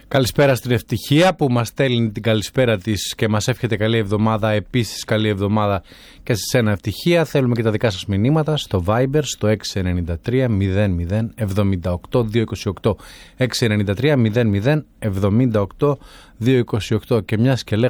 Καλησπέρα στην Ευτυχία που μας στέλνει την καλησπέρα της και μας εύχεται καλή εβδομάδα. Επίσης καλή εβδομάδα και σε σένα Ευτυχία. Θέλουμε και τα δικά σας μηνύματα στο Viber στο 693 00 78 228 693 00 78 228 και μιας και λέγαμε